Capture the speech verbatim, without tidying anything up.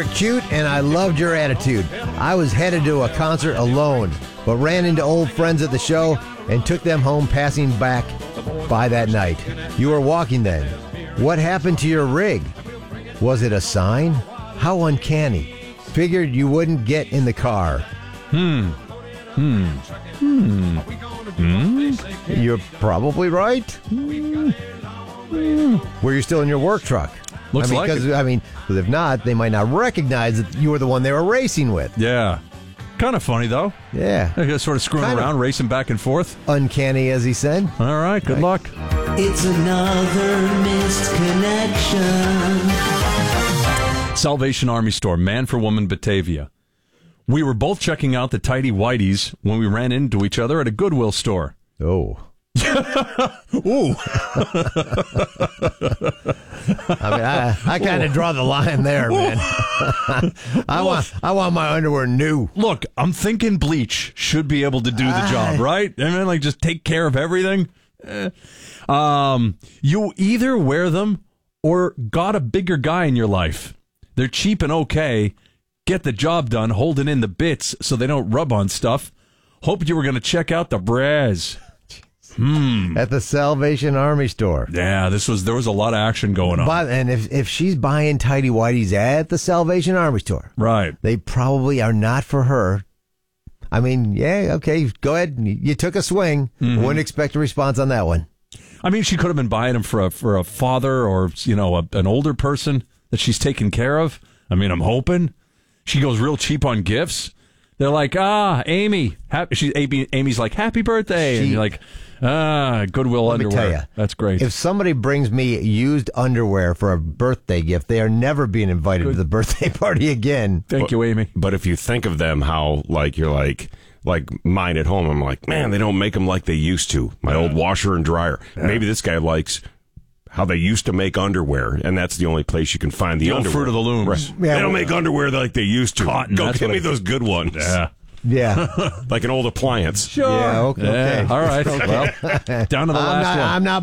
cute, and I loved your attitude. I was headed to a concert alone, but ran into old friends at the show and took them home passing back by that night. You were walking then. What happened to your rig? Was it a sign? How uncanny. Figured you wouldn't get in the car. Hmm. Hmm. Hmm. Hmm. You're probably right. Hmm. Hmm. Were you still in your work truck? Looks I mean, like it. I mean, because if not, they might not recognize that you were the one they were racing with. Yeah. Kind of funny, though. Yeah. They're just sort of screwing Kind of. around, racing back and forth. Uncanny, as he said. All right, good Right. luck. It's another missed connection. Salvation Army store, man for woman, Batavia. We were both checking out the tidy whities when we ran into each other at a Goodwill store. Oh. Ooh. I mean, I, I kind of draw the line there, man. I want I want my underwear new. Look, I'm thinking bleach should be able to do the job, right? I mean, like, just take care of everything. Eh. Um, you either wear them or got a bigger guy in your life. They're cheap and okay. Get the job done, holding in the bits so they don't rub on stuff. Hoped you were going to check out the bras. Hmm. At the Salvation Army store. Yeah, this was there was a lot of action going on. But, and if, if she's buying tidy whities at the Salvation Army store, Right. they probably are not for her. I mean, yeah, okay, go ahead. You took a swing. Mm-hmm. Wouldn't expect a response on that one. I mean, she could have been buying them for a for a father or, you know, a, an older person that she's taking care of. I mean, I'm hoping. She goes real cheap on gifts. They're like, ah, Amy. Happy, she, Amy Amy's like, happy birthday. She- and you're like, ah, Goodwill Let me underwear. tell you, That's great. If somebody brings me used underwear for a birthday gift, they are never being invited to the birthday party again. Thank you, Amy. But if you think of them, how, like, you're like, like mine at home, I'm like, man, they don't make them like they used to. My old washer and dryer. Maybe this guy likes how they used to make underwear, and that's the only place you can find the, The old underwear. Fruit of the Looms. Right. Yeah, they don't well- make underwear like they used to. Cotton, Go that's get what me I- those good ones. Yeah. Yeah. Like an old appliance. Yeah, okay. Yeah, all right. Well, down to the I'm last not, one. I'm not